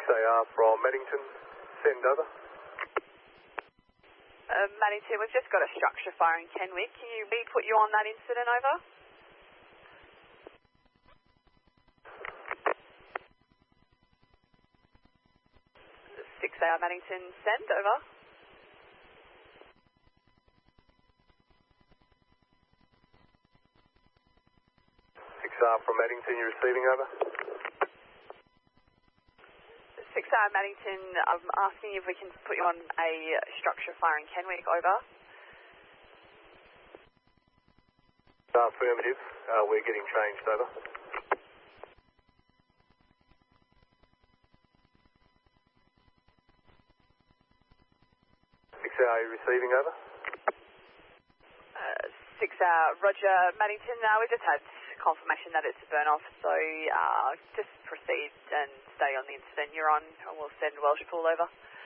6AR from Maddington, send over. Maddington, we've just got a structure fire in Kenwick. Can we put you on that incident, over? 6AR Maddington, send, over. 6AR from Maddington, you're receiving, over. 6AR Maddington, I'm asking if we can put you on a structure fire in Kenwick, over. Affirmative, we're getting changed, over. 6AR, you receiving, over. 6AR, Roger, Maddington, we've just had confirmation that it's a burn off, so just proceed and stay on the incident you're on, and we'll send Welsh Pool over.